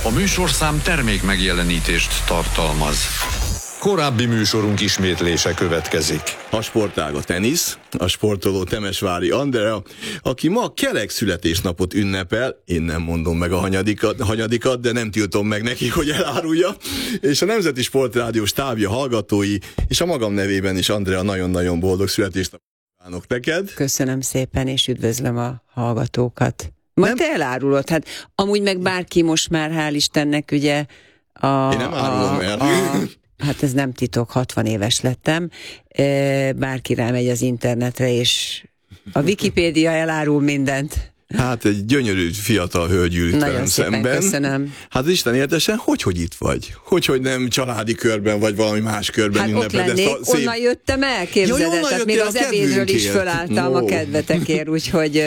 A műsorszám termék megjelenítést tartalmaz. Korábbi műsorunk ismétlése következik. A sportág a tenisz, a sportoló Temesvári Andrea, aki ma kerek születésnapot ünnepel, én nem mondom meg a hanyadikat, de nem tiltom meg neki, hogy elárulja, és a Nemzeti Sportrádió stábja hallgatói, és a magam nevében is, Andrea, nagyon-nagyon boldog születésnapot kívánok neked. Köszönöm szépen, és üdvözlöm a hallgatókat. Majd te elárulod, hát amúgy meg bárki most már, hál' Istennek, ugye Én nem árulom el. Hát ez nem titok, 60 éves lettem. Bárki rámegy az internetre, és a Wikipédia elárul mindent. Hát egy gyönyörű fiatal hölgy ült velem szemben. Nagyon szépen köszönöm. Hát Isten értesen, hogy itt vagy? Hogy nem családi körben, vagy valami más körben ünneped? Hát ott lennék, szép... onnan jöttem el, képzeld, tehát még az ebédről is fölálltam a kedvetekért, úgyhogy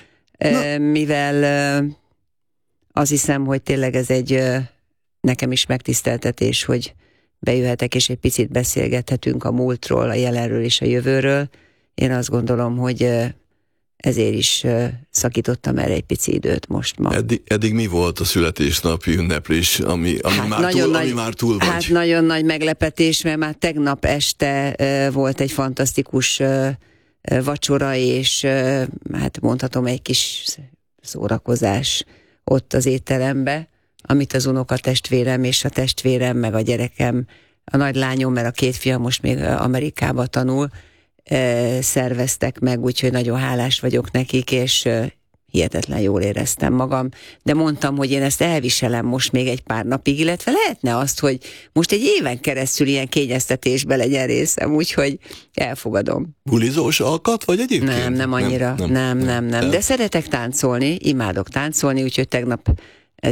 mivel azt hiszem, hogy tényleg ez egy nekem is megtiszteltetés, hogy bejöhetek, és egy picit beszélgethetünk a múltról, a jelenről és a jövőről. Én azt gondolom, hogy ezért is szakítottam erre egy pici időt most ma. Eddig mi volt a születésnapi ünneplés, ami már túl vagy? Hát nagyon nagy meglepetés, mert már tegnap este volt egy fantasztikus vacsora, és hát mondhatom egy kis szórakozás ott az étterembe, amit az unokatestvérem és a testvérem, meg a gyerekem, a nagylányom, mert a két fiam most még Amerikába tanul, szerveztek meg, úgyhogy nagyon hálás vagyok nekik, és hihetetlen jól éreztem magam, de mondtam, hogy én ezt elviselem most még egy pár napig, illetve lehetne azt, hogy most egy éven keresztül ilyen kényeztetésbe legyen részem, úgyhogy elfogadom. Bulizós alkat, vagy egyébként? Nem annyira, nem. De szeretek táncolni, imádok táncolni, úgyhogy tegnap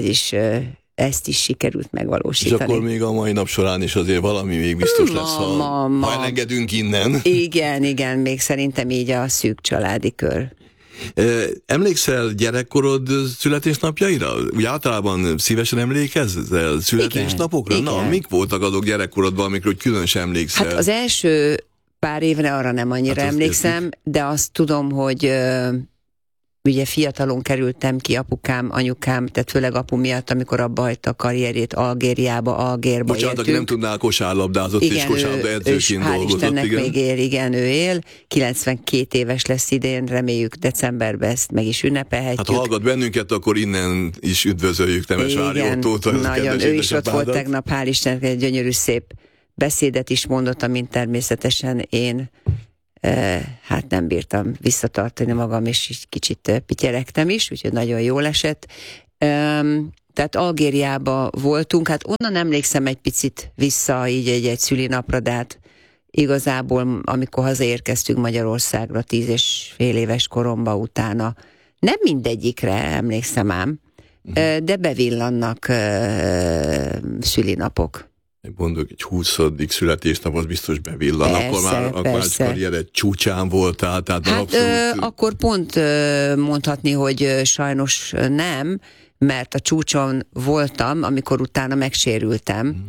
ezt is sikerült megvalósítani. És akkor még a mai nap során is azért valami még biztos lesz, ha elengedünk innen. Igen, még szerintem így a szűk családi kör. Emlékszel gyerekkorod születésnapjaira? Úgy általában szívesen emlékezel születésnapokra? Igen. Na, mik voltak azok gyerekkorodban, amikről különösen emlékszel? Hát az első pár évre arra nem annyira emlékszem, de azt tudom, hogy ugye fiatalon kerültem ki, apukám, anyukám, tehát főleg apu miatt, amikor abba hagyta a karrierjét Algérba Bocsánat, aki nem tudná, kosárlabdázott és kosárlabda edzőként dolgozott. Hál' Istennek még él, igen, ő él. 92 éves lesz idén, reméljük decemberben ezt meg is ünnepelhetjük. Hát ha hallgat bennünket, akkor innen is üdvözöljük Temesvári Ottót. Nagyon, ő is ott volt tegnap, hál' Istennek, egy gyönyörű szép beszédet is mondott, amint természetesen én hát nem bírtam visszatartani magam, és így kicsit pityeregtem is, úgyhogy nagyon jól esett. Tehát Algériába voltunk, hát onnan emlékszem egy picit vissza így egy szülinapra, de hát igazából amikor hazaérkeztünk Magyarországra 10,5 éves koromba utána, nem mindegyikre emlékszem ám, de bevillannak szülinapok. Mondok, egy 20. születésnap az biztos bevillan, akkor már karriered csúcsán voltál, tehát hát abszolút... akkor pont mondhatni, hogy sajnos nem, mert a csúcson voltam, amikor utána megsérültem,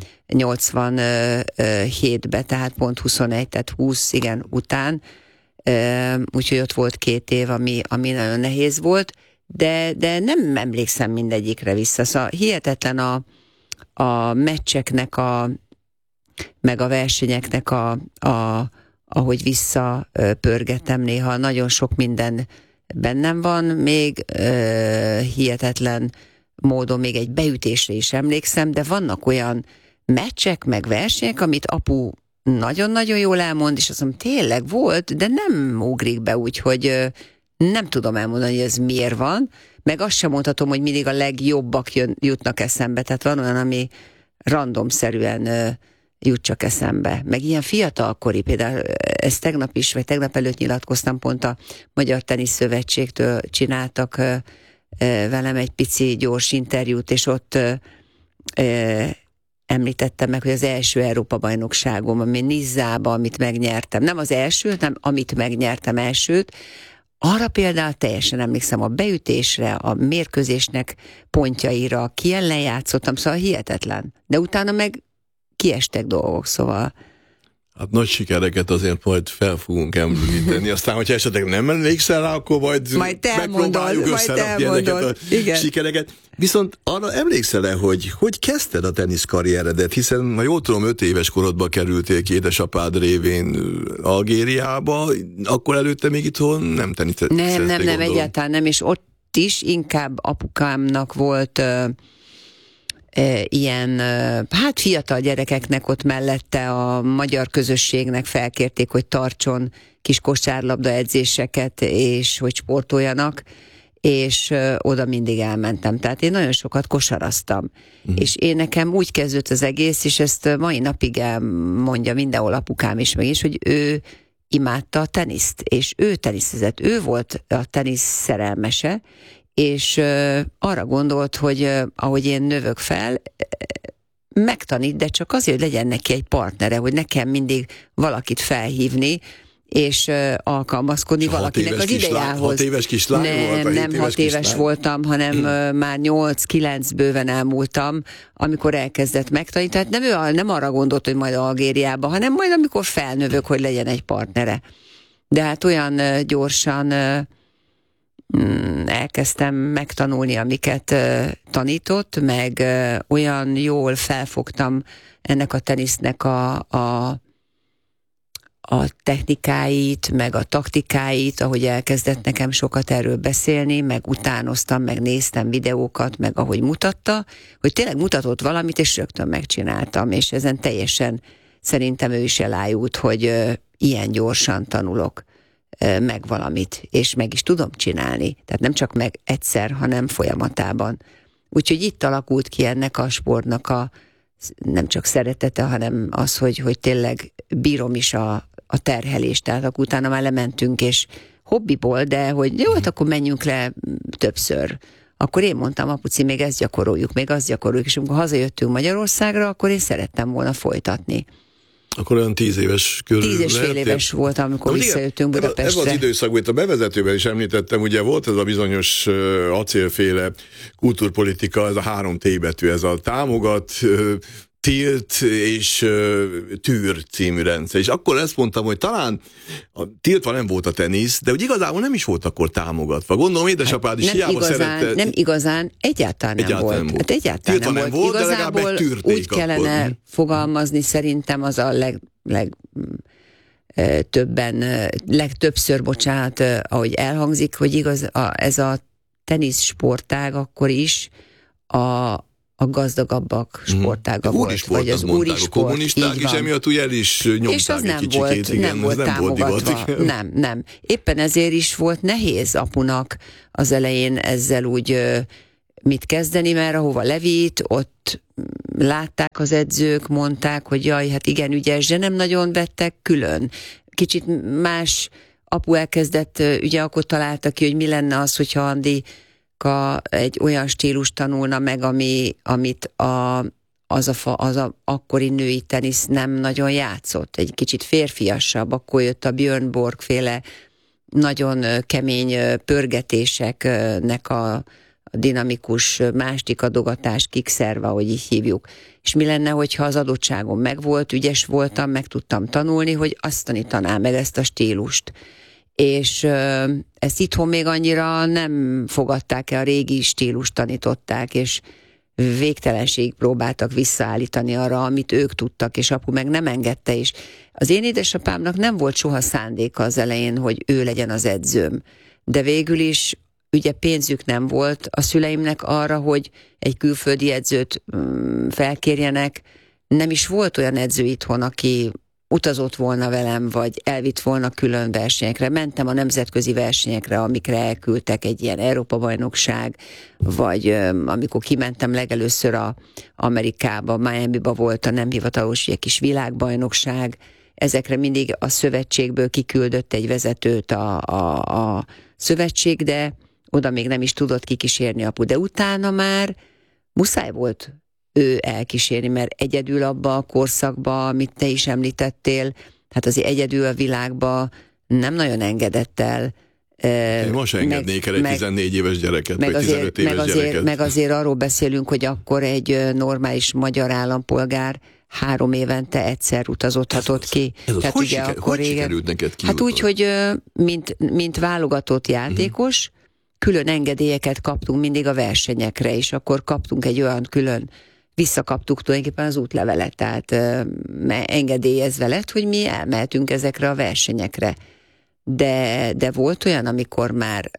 87-ben, tehát pont 21, tehát 20, igen, után, úgyhogy ott volt 2 év, ami nagyon nehéz volt, de nem emlékszem mindegyikre vissza, szóval hihetetlen a meccseknek, meg a versenyeknek ahogy visszapörgetem néha, nagyon sok minden bennem van, még hihetetlen módon még egy beütésre is emlékszem, de vannak olyan meccsek, meg versenyek, amit apu nagyon-nagyon jól elmond, és azt mondom, tényleg volt, de nem ugrik be, úgyhogy nem tudom elmondani, hogy ez miért van, meg azt sem mondhatom, hogy mindig a legjobbak jutnak eszembe, tehát van olyan, ami randomszerűen jut csak eszembe. Meg ilyen fiatalkori, például ezt tegnap is, vagy tegnap előtt nyilatkoztam, pont a Magyar Tenisz Szövetségtől csináltak velem egy pici gyors interjút, és ott említettem meg, hogy az első Európa-bajnokságom, ami Nizzában, amit megnyertem, nem az első, nem amit megnyertem elsőt, arra például teljesen emlékszem a beütésre, a mérkőzésnek pontjaira, ki ellen játszottam, szóval hihetetlen. De utána meg kiestek dolgok, szóval Hát nagy sikereket azért majd fel fogunk említeni, aztán, hogyha esetleg nem emlékszel rá, akkor majd megpróbáljuk összerakni ezeket a sikereket. Viszont arra emlékszel-e, hogy kezdted a teniszkarrieredet, hiszen, ha jól tudom, 5 éves korodban kerültél ki édesapád révén Algériába, akkor előtte még itthon nem teniszeztél? Nem, egyáltalán nem, és ott is inkább apukámnak volt ilyen, hát fiatal gyerekeknek ott mellette a magyar közösségnek felkérték, hogy tartson kis kosárlabda edzéseket, és hogy sportoljanak, és oda mindig elmentem. Tehát én nagyon sokat kosaraztam. És én nekem úgy kezdődött az egész, és ezt mai napig elmondja mindenhol apukám is meg is, hogy ő imádta a teniszt, és ő teniszezett. Ő volt a tenisz szerelmese, és arra gondolt, hogy ahogy én növök fel, megtanít, de csak azért, hogy legyen neki egy partnere, hogy nekem mindig valakit felhívni, és alkalmazkodni valakinek az idejához. 6 éves kislány volt? Nem 6 éves voltam, hanem már 8-9 bőven elmúltam, amikor elkezdett megtanítani. Tehát nem arra gondolt, hogy majd Algériába, hanem majd amikor felnövök, hogy legyen egy partnere. De hát olyan gyorsan elkezdtem megtanulni, amiket tanított, meg olyan jól felfogtam ennek a tenisznek a technikáit, meg a taktikáit, ahogy elkezdett nekem sokat erről beszélni, meg utánoztam, meg néztem videókat, meg ahogy mutatta, hogy tényleg mutatott valamit, és rögtön megcsináltam, és ezen teljesen szerintem ő is elájult, hogy ilyen gyorsan tanulok meg valamit, és meg is tudom csinálni. Tehát nem csak meg egyszer, hanem folyamatában. Úgyhogy itt alakult ki ennek a sportnak nem csak szeretete, hanem az, hogy tényleg bírom is a terhelést. Tehát akkor utána már lementünk, és hobbiból, de hogy jó, hát akkor menjünk le többször. Akkor én mondtam, apuci, még ezt gyakoroljuk, még azt gyakoroljuk, és amikor hazajöttünk Magyarországra, akkor én szerettem volna folytatni. Akkor olyan 10 éves körül 10 és fél éves voltam, amikor visszajöttünk Budapestre. Ebben az időszakban, itt a bevezetőben is említettem, ugye volt ez a bizonyos acélféle kultúrpolitika, ez a 3 T betű, ez a támogat, tilt és tűr című rendszer. És akkor ezt mondtam, hogy talán a tiltva nem volt a tenisz, de hogy igazából nem is volt akkor támogatva. Gondolom, édesapád is hiába szerette. Nem igazán, egyáltalán nem volt. Hát egyáltalán nem volt. Igazából úgy kellene akkor fogalmazni, szerintem az a legtöbbször, bocsánat, ahogy elhangzik, hogy ez a tenisz sportág akkor is a gazdagabbak sportága volt, vagy az úri sport. A kommunisták is emiatt úgy el is nyomták és az egy kicsikét. Nem volt támogatva. Nem. Éppen ezért is volt nehéz apunak az elején ezzel úgy mit kezdeni, mert ahova levitt, ott látták az edzők, mondták, hogy jaj, hát igen ügyes, de nem nagyon vettek külön. Kicsit más apu elkezdett, ugye akkor találta ki, hogy mi lenne az, hogyha Andi egy olyan stílus tanulna meg, amit az a akkori női tenisz nem nagyon játszott. Egy kicsit férfiasabb, akkor jött a Björn Borg féle nagyon kemény pörgetéseknek a dinamikus mástik-adogatás, kickszerve, ahogy így hívjuk. És mi lenne, hogyha az adottságom megvolt, ügyes voltam, meg tudtam tanulni, hogy azt tanítanám meg ezt a stílust. És ezt itthon még annyira nem fogadták el, a régi stílust tanították, és végtelenségig próbáltak visszaállítani arra, amit ők tudtak, és apu meg nem engedte is. Az én édesapámnak nem volt soha szándéka az elején, hogy ő legyen az edzőm, de végül is ugye pénzük nem volt a szüleimnek arra, hogy egy külföldi edzőt felkérjenek. Nem is volt olyan edző itthon, aki utazott volna velem, vagy elvitt volna külön versenyekre. Mentem a nemzetközi versenyekre, amikre elküldtek, egy ilyen Európa-bajnokság, vagy amikor kimentem legelőször Amerikába, Miamiba volt a nem hivatalos egy kis világbajnokság, ezekre mindig a szövetségből kiküldött egy vezetőt a szövetség, de oda még nem is tudott kikísérni apu. De utána már muszáj volt ő elkísérni, mert egyedül abba a korszakba, amit te is említettél, hát azért egyedül a világba nem nagyon engedett el Most engednék el egy 14 éves gyereket, vagy 15 éves gyereket. Meg azért arról beszélünk, hogy akkor egy normális magyar állampolgár 3 évente egyszer utazódhatott ki. Tehát hogy sikerült neked ki? Hát úgy, hogy mint válogatott játékos, külön engedélyeket kaptunk mindig a versenyekre, és akkor kaptunk egy olyan külön, visszakaptuk tulajdonképpen az útlevelet, tehát engedélyezve lett, hogy mi elmehetünk ezekre a versenyekre. De volt olyan, amikor már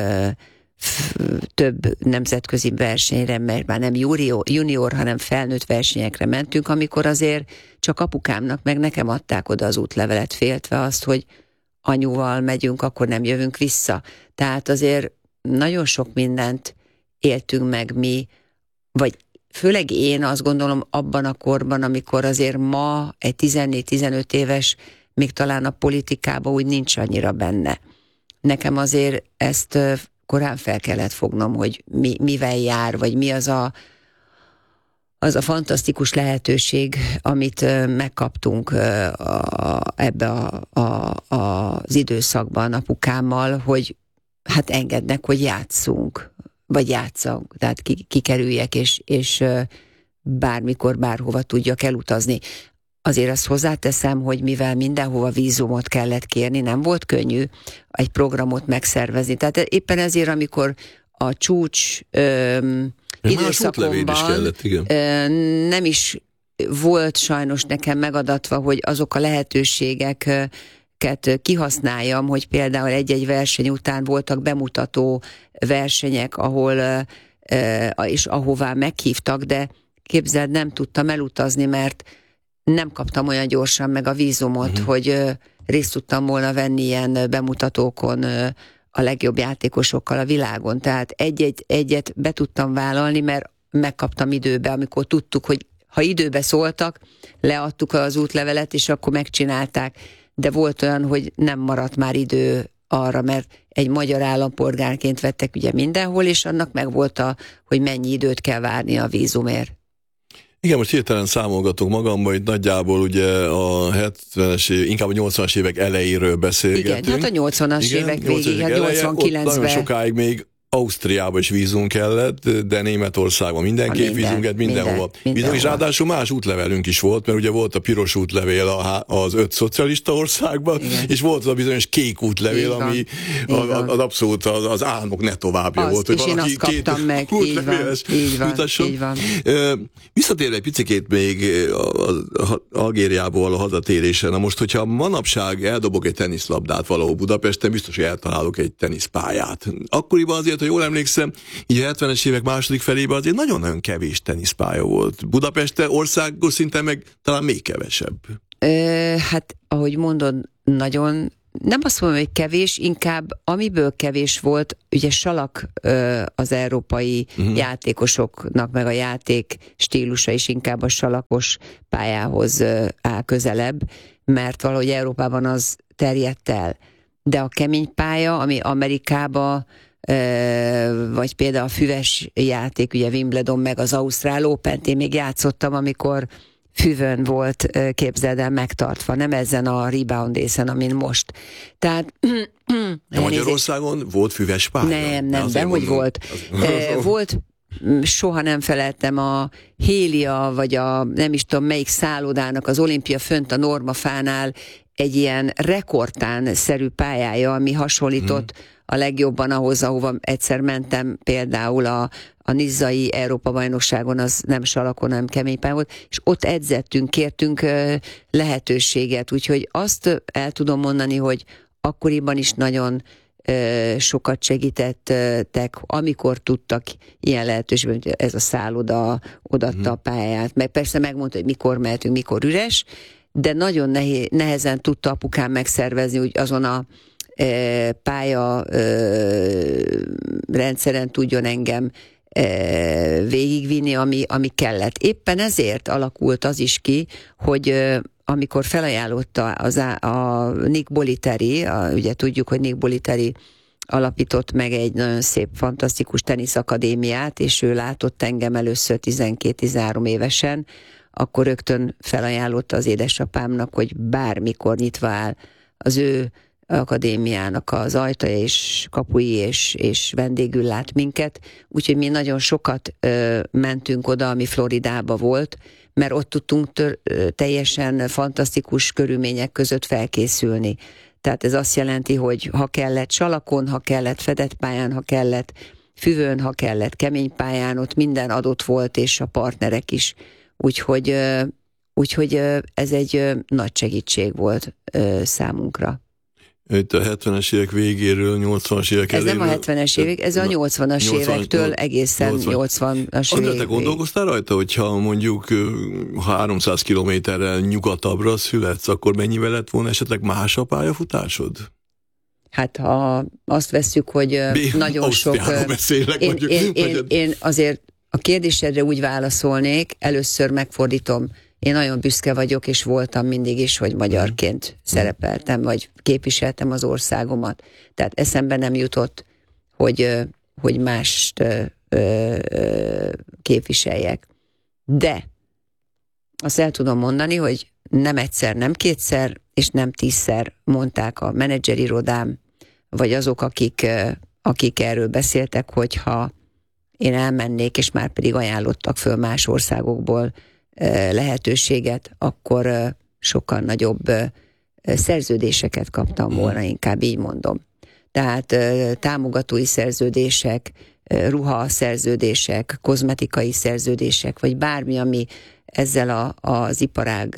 több nemzetközi versenyre, mert már nem junior, hanem felnőtt versenyekre mentünk, amikor azért csak apukámnak meg nekem adták oda az útlevelet, féltve azt, hogy anyuval megyünk, akkor nem jövünk vissza. Tehát azért nagyon sok mindent éltünk meg mi, vagy főleg én azt gondolom abban a korban, amikor azért ma egy 14-15 éves még talán a politikában úgy nincs annyira benne. Nekem azért ezt korán fel kellett fognom, hogy mivel jár, vagy mi az a fantasztikus lehetőség, amit megkaptunk ebbe az időszakban apukámmal, hogy hát engednek, hogy játszunk, vagy játszunk, tehát kikerüljek, és bármikor, bárhova tudjak elutazni. Azért azt hozzáteszem, hogy mivel mindenhova vízumot kellett kérni, nem volt könnyű egy programot megszervezni. Tehát éppen ezért, amikor a csúcs időszakomban is kellett, nem is volt sajnos nekem megadatva, hogy azok a lehetőségeket kihasználjam, hogy például egy-egy verseny után voltak bemutató versenyek, ahol és ahová meghívtak, de képzeld, nem tudtam elutazni, mert nem kaptam olyan gyorsan meg a vízumot, hogy részt tudtam volna venni ilyen bemutatókon a legjobb játékosokkal a világon. Tehát egyet be tudtam vállalni, mert megkaptam időbe, amikor tudtuk, hogy ha időbe szóltak, leadtuk az útlevelet, és akkor megcsinálták. De volt olyan, hogy nem maradt már idő arra, mert egy magyar állampolgárként vettek ugye mindenhol, és annak meg volt hogy mennyi időt kell várni a vízumért. Igen, most hirtelen számolgatok magamban, hogy nagyjából ugye a 70-es, inkább a 80-as évek elejéről beszélgetünk. Igen, hát a 80-as évek végig, hát 89-ben. Nagyon sokáig még Ausztriába is vízum kellett, de Németországban mindenképp vízum kellett, mindenhova. És ráadásul más útlevelünk is volt, mert ugye volt a piros útlevél az 5 szocialista országban, igen. És volt az a bizonyos kék útlevél, ami az abszolút az álmok ne továbbja volt. És én azt kaptam meg, így van. Visszatérve egy picikét még Algériából a hazatérésen. Na most, hogyha manapság eldobok egy teniszlabdát valahol Budapesten, biztos, hogy eltalálok egy teniszpályát. Akkoriban azért, ha jól emlékszem, így a 70-es évek második felében azért nagyon-nagyon kevés teniszpálya volt. Budapesten országos szinten meg talán még kevesebb. Hát, ahogy mondod, nagyon, nem azt mondom, hogy kevés, inkább amiből kevés volt, ugye salak az európai játékosoknak, meg a játék stílusa is inkább a salakos pályához áll közelebb, mert valahogy Európában az terjedt el. De a kemény pálya, ami Amerikába vagy például a füves játék, ugye Wimbledon meg az Ausztrál Open-t én még játszottam, amikor füvön volt, képzeld el, megtartva, nem ezen a rebound észen, amin most. Tehát Magyarországon volt füves pálya? Nem, de hogy volt. Volt, soha nem felejtem a Hélia, vagy a nem is tudom melyik szállodának az Olimpia fönt a Normafánál egy ilyen rekordtán-szerű pályája, ami hasonlított a legjobban ahhoz, ahova egyszer mentem, például a nizzai Európa-bajnokságon, az nem salakon, hanem kemény pálya volt, és ott edzettünk, kértünk lehetőséget, úgyhogy azt el tudom mondani, hogy akkoriban is nagyon sokat segítettek, amikor tudtak ilyen lehetőségben, ez a szálloda odaadta a pályát, meg persze megmondta, hogy mikor mehetünk, mikor üres, de nagyon nehezen tudta apukám megszervezni, úgy azon a pálya rendszeren tudjon engem végigvinni, ami kellett. Éppen ezért alakult az is ki, hogy amikor felajánlotta a Nick Bollettieri, ugye tudjuk, hogy Nick Bollettieri alapított meg egy nagyon szép, fantasztikus teniszakadémiát, és ő látott engem először 12-13 évesen, akkor rögtön felajánlotta az édesapámnak, hogy bármikor nyitva áll az ő akadémiának az ajtaja és kapui és vendégül lát minket, úgyhogy mi nagyon sokat mentünk oda, ami Floridába volt, mert ott tudtunk teljesen fantasztikus körülmények között felkészülni. Tehát ez azt jelenti, hogy ha kellett salakon, ha kellett fedett pályán, ha kellett füvön, ha kellett kemény pályán, ott minden adott volt, és a partnerek is. Úgyhogy ez egy nagy segítség volt számunkra. Itt a 70-es évek végéről, 80-as évek ez eléről. Nem a 70-es évek, ez a 80-as évektől egészen 80-as évek. Te gondolkoztál rajta, hogyha mondjuk 300 kilométerrel nyugatabbra születsz, akkor mennyivel lett volna esetleg más a pályafutásod? Hát ha azt vesszük, hogy nagyon sok... beszélek, én azért a kérdésedre úgy válaszolnék, először megfordítom. Én nagyon büszke vagyok, és voltam mindig is, hogy magyarként szerepeltem, vagy képviseltem az országomat. Tehát eszembe nem jutott, hogy mást képviseljek. De azt el tudom mondani, hogy nem egyszer, nem kétszer, és nem 10-szer mondták a menedzserirodám, vagy azok, akik erről beszéltek, hogyha én elmennék, és már pedig ajánlottak föl más országokból lehetőséget, akkor sokkal nagyobb szerződéseket kaptam volna, inkább így mondom. Tehát támogatói szerződések, ruhaszerződések, kozmetikai szerződések, vagy bármi, ami ezzel az iparág,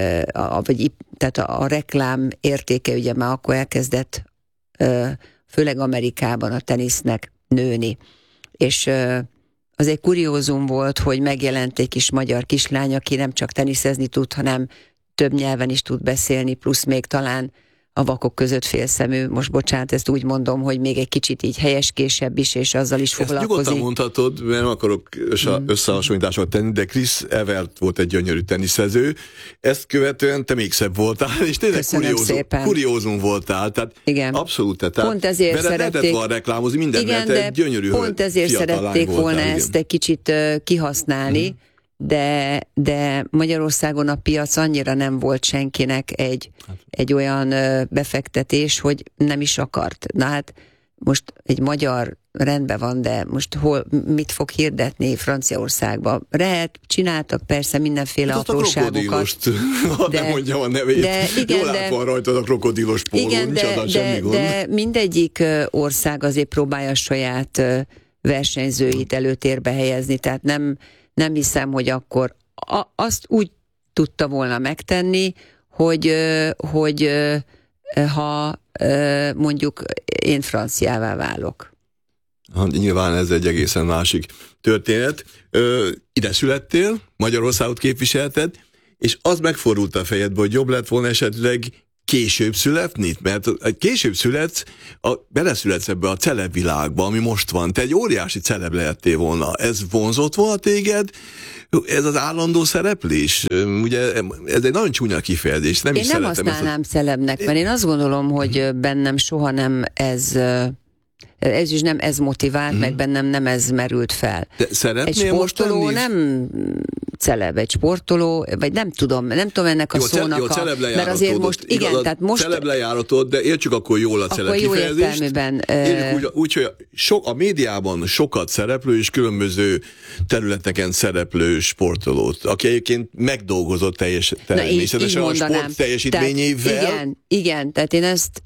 tehát a reklám értéke ugye már akkor elkezdett, főleg Amerikában a tenisznek nőni. És az egy kuriózum volt, hogy megjelent egy kis magyar kislány, aki nem csak teniszezni tud, hanem több nyelven is tud beszélni, plusz még talán a vakok között félszemű. Most bocsánat, ezt úgy mondom, hogy még egy kicsit így helyeskésebb is, és azzal is foglalkozik. Ezt nyugodtan mondhatod, mert nem akarok összehasonlításokat tenni, de Chris Evert volt egy gyönyörű teniszező. Ezt követően te még szebb voltál, és tényleg kuriózum voltál. Tehát igen. Abszolút. Tehát pont ezért szerették volna reklámozni minden, igen, mert egy gyönyörű pont ezért szerették volna ezt egy kicsit kihasználni, de Magyarországon a piac annyira nem volt senkinek egy olyan befektetés, hogy nem is akart. Na hát most egy magyar rendben van, de most mit fog hirdetni Franciaországba? Csináltak persze mindenféle apróságokat. De nem mondjam a nevét. Jól át van rajtad a krokodilos póló, igen, de mindegyik ország azért próbálja saját versenyzőit előtérbe helyezni, tehát nem hiszem, hogy akkor azt úgy tudta volna megtenni, hogy ha mondjuk én franciává válok. Nyilván ez egy egészen másik történet. Ide születtél, Magyarországot képviselted, és az megfordult a fejedbe, hogy jobb lett volna esetleg később születni, mert később születsz, beleszületsz ebbe a celeb világba, ami most van. Te egy óriási celeb lehettél volna. Ez vonzott volna téged? Ez az állandó szereplés? Ugye ez egy nagyon csúnya kifejezés. Én nem használnám celebnek, mert én azt gondolom, hogy bennem soha nem ez is nem ez motivált, meg bennem nem ez merült fel. De szeretnél egy sportoló most nem celeb, egy sportoló, vagy nem tudom ennek a szónak mert azért most, igen, tehát most... Celeb lejáratod, de értsük akkor jól a celeb kifejezést. Értjük úgy, hogy a médiában sokat szereplő és különböző területeken szereplő sportolót, aki egyébként megdolgozott természetesen a sport teljesítményével. Igen, tehát én ezt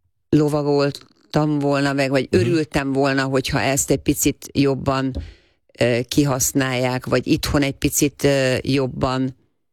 lovagoltam volna meg, vagy örültem volna, hogyha ezt egy picit jobban kihasználják, vagy itthon egy picit jobban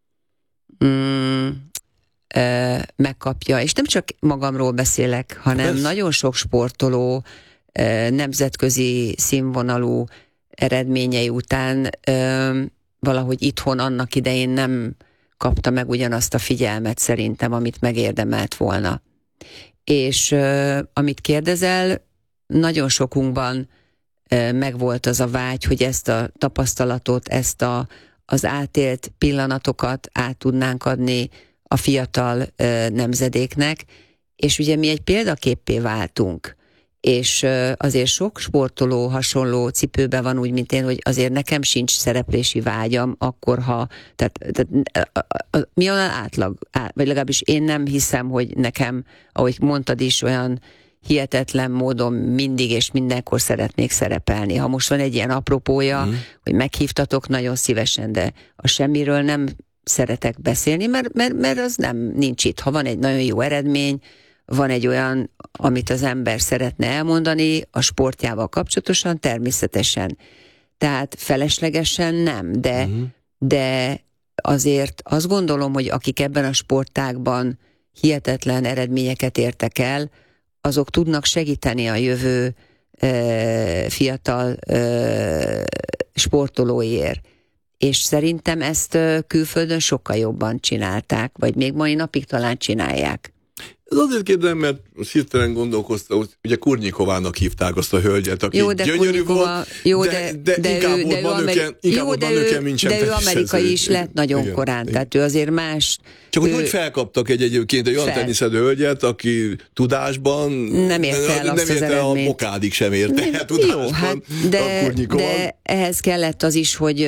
megkapja. És nem csak magamról beszélek, hanem nagyon sok sportoló nemzetközi színvonalú eredményei után valahogy itthon annak idején nem kapta meg ugyanazt a figyelmet szerintem, amit megérdemelt volna. És amit kérdezel, nagyon sokunkban megvolt az a vágy, hogy ezt a tapasztalatot, az átélt pillanatokat át tudnánk adni a fiatal nemzedéknek, és ugye mi egy példaképpé váltunk, és azért sok sportoló hasonló cipőben van úgy, mint én, hogy azért nekem sincs szereplési vágyam, akkor tehát mi olyan átlag, vagy legalábbis én nem hiszem, hogy nekem, ahogy mondtad is, olyan hihetetlen módon mindig és mindenkor szeretnék szerepelni. Ha most van egy ilyen apropója, hogy meghívtatok, nagyon szívesen, de a semmiről nem szeretek beszélni, mert az nincs itt. Ha van egy nagyon jó eredmény, van egy olyan, amit az ember szeretne elmondani a sportjával kapcsolatosan, természetesen. Tehát feleslegesen nem, de azért azt gondolom, hogy akik ebben a sportágban hihetetlen eredményeket értek el, azok tudnak segíteni a jövő fiatal sportolóiért. És szerintem ezt külföldön sokkal jobban csinálták, vagy még mai napig talán csinálják. Ez azért kérdem, mert hirtelen gondolkoztam, hogy ugye Kurnikovának hívták azt a hölgyet, aki jó, gyönyörű volt, de inkább manőken, mint sem. De ő amerikai is lett nagyon igen, korán, igen. Tehát ő azért más. Csak hogy felkaptak egyébként egy olyan teniszedő hölgyet, aki tudásban nem érte el a bokádig sem érte el tudásban. Jó, hát de ehhez kellett az is, hogy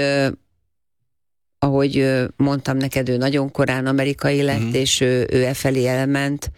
ahogy mondtam neked, ő nagyon korán amerikai lett, és ő felé elment.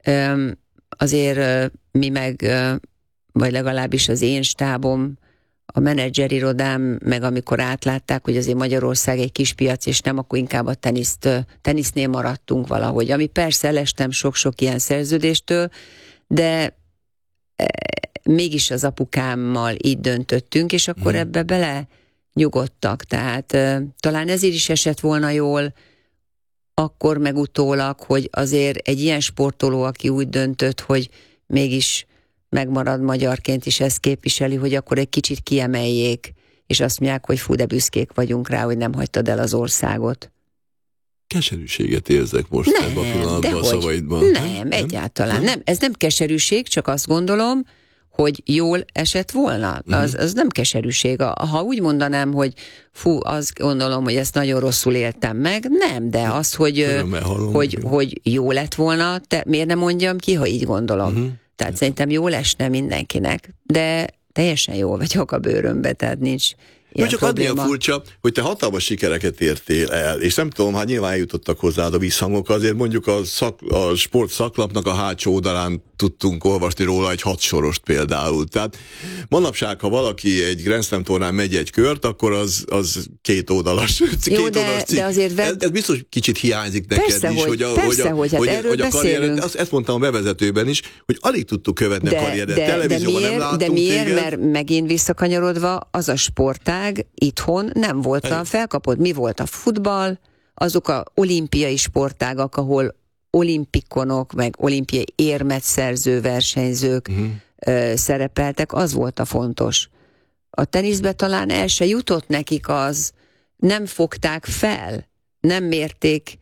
Azért mi meg, vagy legalábbis az én stábom, a menedzserirodám, meg amikor átlátták, hogy azért Magyarország egy kis piac, és nem, akkor inkább a tenisznél maradtunk valahogy. Ami persze elestem sok-sok ilyen szerződéstől, de mégis az apukámmal így döntöttünk, és akkor ebbe bele nyugodtak, tehát talán ezért is esett volna jól, akkor meg utólag, hogy azért egy ilyen sportoló, aki úgy döntött, hogy mégis megmarad magyarként is ezt képviseli, hogy akkor egy kicsit kiemeljék, és azt mondják, hogy fú, de büszkék vagyunk rá, hogy nem hagytad el az országot. Keserűséget érzek most ebben a pillanatban a szavaidban. Nem, egyáltalán nem. Ez nem keserűség, csak azt gondolom, hogy jól esett volna. Az nem keserűség. Ha úgy mondanám, hogy fú, azt gondolom, hogy ezt nagyon rosszul éltem meg, nem, de az, hogy jó lett volna, miért nem mondjam ki, ha így gondolom. Tehát szerintem jól esne mindenkinek, de teljesen jól vagyok a bőrömbe, tehát nincs ilyen csak probléma. adni a furcsa, hogy te hatalmas sikereket értél el, és nem tudom, hát nyilván eljutottak hozzád a visszhangok, azért mondjuk a sport szaklapnak a hátsó oldalán tudtunk olvasni róla egy 6 sorost például. Tehát manapság, ha valaki egy Grand Slam tornán megy egy kört, akkor az 2 oldalas. Jó, de azért ez biztos kicsit hiányzik neked persze, is, hogy erről a karriered, ezt mondtam a bevezetőben is, hogy alig tudtuk követni a karriered. Televízióban nem láttunk de miért? téged. Mert megint visszakanyarodva, az a sportág itthon nem volt a felkapott. Mi volt a futball, azok a olimpiai sportágak, ahol olimpikonok, meg olimpiai érmet szerző versenyzők szerepeltek, az volt a fontos. A teniszbe talán el se jutott nekik az, nem fogták fel, nem mérték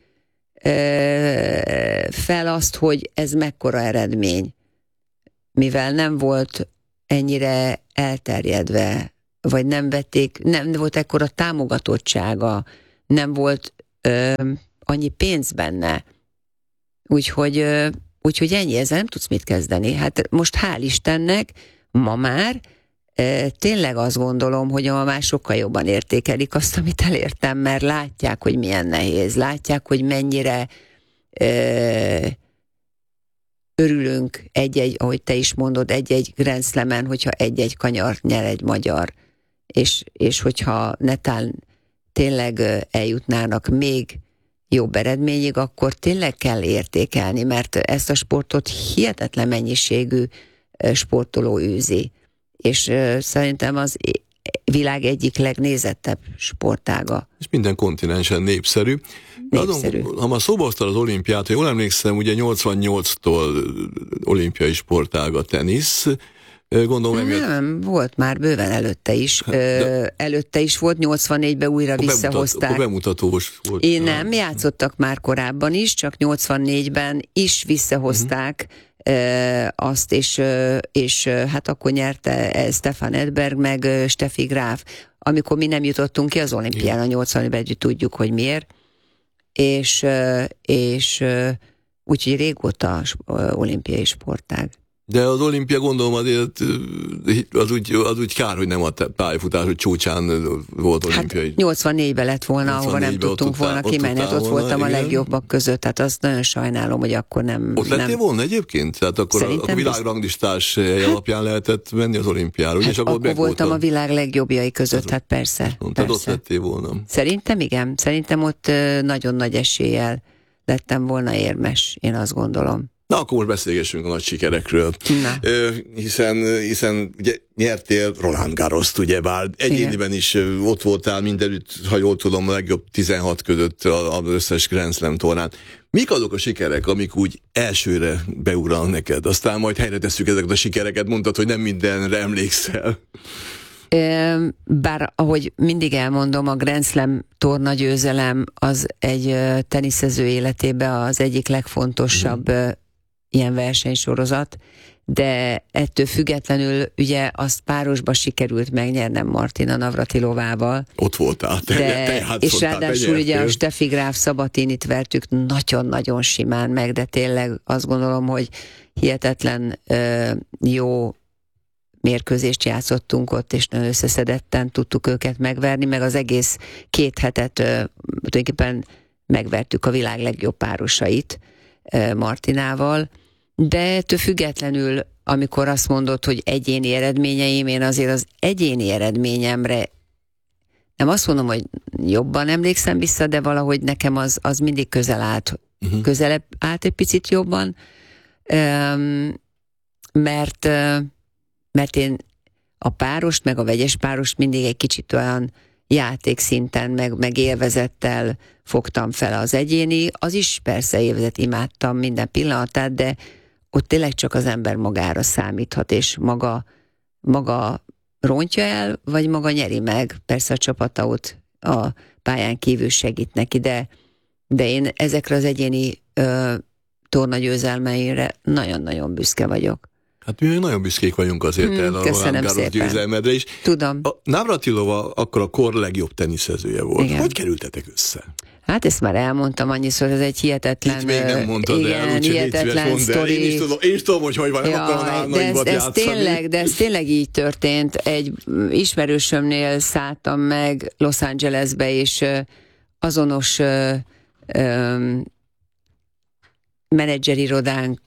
fel azt, hogy ez mekkora eredmény. Mivel nem volt ennyire elterjedve, vagy nem volt ekkora támogatottsága, nem volt annyi pénz benne. Úgyhogy ennyi, ezzel nem tudsz mit kezdeni. Hát most hál' Istennek ma már tényleg azt gondolom, hogy ma már sokkal jobban értékelik azt, amit elértem, mert látják, hogy milyen nehéz, látják, hogy mennyire örülünk ahogy te is mondod, egy Grand Slamen, hogyha egy kanyart nyer egy magyar, és hogyha netán tényleg eljutnának még jobb eredményig, akkor tényleg kell értékelni, mert ezt a sportot hihetetlen mennyiségű sportoló űzi. És szerintem az világ egyik legnézettebb sportága. És minden kontinensen népszerű. Ha már szóba hoztad az olimpiát, ha jól emlékszem, ugye 88-tól olimpiai sportág a tenisz. Gondolom, nem, volt már bőven előtte is. Előtte is volt, 84-ben újra visszahozták. Bemutatós volt. Én nem, játszottak már korábban is, csak 84-ben is visszahozták azt, és hát akkor nyerte Stefan Edberg, meg Steffi Graf, amikor mi nem jutottunk ki az olimpián, a 80-ben tudjuk, hogy miért. És úgyhogy régóta olimpiai sportág. De az olimpia, gondolom, azért az úgy kár, hogy nem a pályafutás, hogy csúcsán volt olimpiai. Hát 84-ben lett volna, ahova nem tudtunk volna kimenni, hát ott voltam a legjobbak között, tehát azt nagyon sajnálom, hogy akkor nem... Ott lettél volna egyébként? Tehát akkor a világranglistás alapján lehetett menni az olimpiára, hát és akkor voltam a világ legjobbjai között, tehát persze. Tehát ott lettél volna. Szerintem igen, szerintem ott nagyon nagy eséllyel lettem volna érmes, én azt gondolom. Na, akkor most beszélgessünk a nagy sikerekről. Hiszen ugye nyertél Roland Garrost, ugyebár egyéniben is ott voltál mindenütt, ha jól tudom, a legjobb 16 között az összes Grand Slam tornán. Mik azok a sikerek, amik úgy elsőre beugranak neked? Aztán majd helyre tesszük ezeket a sikereket, mondtad, hogy nem mindenre emlékszel. Bár ahogy mindig elmondom, a Grand Slam tornagyőzelem az egy teniszező életében az egyik legfontosabb ilyen versenysorozat, de ettől függetlenül ugye azt párosba sikerült megnyernem Martina Navratilovával. Ott voltál, és ráadásul ugye a Steffi Graf Sabatinit vertük nagyon-nagyon simán meg, de tényleg azt gondolom, hogy hihetetlen jó mérkőzést játszottunk ott, és nagyon összeszedetten tudtuk őket megverni, meg az egész 2 hetet tulajdonképpen megvertük a világ legjobb párosait Martinával, de ettől függetlenül, amikor azt mondod, hogy egyéni eredményeim, én azért az egyéni eredményemre nem azt mondom, hogy jobban emlékszem vissza, de valahogy nekem az mindig közelebb állt egy picit jobban, mert én a párost, meg a vegyes párost mindig egy kicsit olyan játékszinten, meg élvezettel fogtam fel. Az egyéni, az is persze élvezet, imádtam minden pillanatát, de ott tényleg csak az ember magára számíthat, és maga rontja el, vagy maga nyeri meg. Persze a csapata ott a pályán kívül segít neki, de én ezekre az egyéni tornagyőzelmeire nagyon-nagyon büszke vagyok. Hát mi nagyon büszkék vagyunk azért el a Roland Garros győzelmedre is. Tudom. A Navratilova akkor a kor legjobb teniszezője volt. Igen. Hogy kerültetek össze? Hát ezt már elmondtam annyiszor, ez egy hihetetlen... Itt még nem mondtad el, hihetetlen sztori. Én is tudom, hogy van, nem akarom nagyban játszani. De ez tényleg így történt. Egy ismerősömnél szálltam meg Los Angelesbe, és azonos menedzserirodánk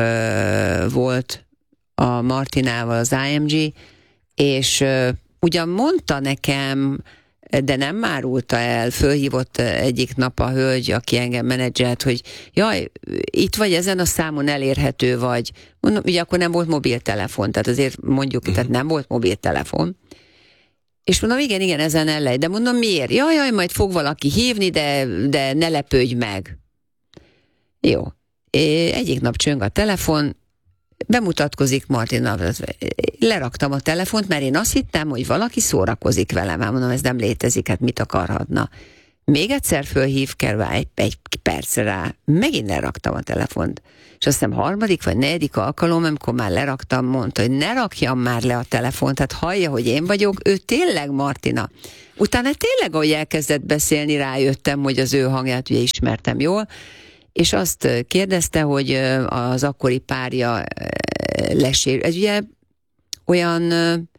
volt a Martinával, az IMG, és ugyan mondta nekem, de nem árulta el, fölhívott egyik nap a hölgy, aki engem menedzselt, hogy jaj, itt vagy ezen a számon elérhető vagy. Mondom, ugye akkor nem volt mobiltelefon, tehát azért mondjuk, tehát nem volt mobiltelefon. És mondom, igen, ezen ellej, de mondom, miért? Jaj, majd fog valaki hívni, de ne lepődj meg. Jó. Egyik nap csöng a telefon, bemutatkozik Martina, leraktam a telefont, mert én azt hittem, hogy valaki szórakozik velem. Hát mondom, ez nem létezik, hát mit akarhatna. Még egyszer fölhív, kell egy percre rá, megint leraktam a telefont. És azt hiszem 3. vagy 4. alkalom, amikor már leraktam, mondta, hogy ne rakjam már le a telefont, hát hallja, hogy én vagyok, ő tényleg Martina. Utána tényleg, ahogy elkezdett beszélni, rájöttem, hogy az ő hangját ugye ismertem jól, és azt kérdezte, hogy az akkori párja lesérült. Ez ugye olyan